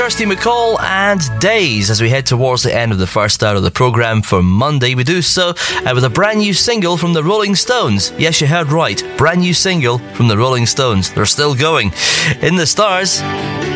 Kirsty MacColl and Days as we head towards the end of the first hour of the programme for Monday. We do so with a brand new single from the Rolling Stones. Yes, you heard right. Brand new single from the Rolling Stones. They're still going. In the Stars.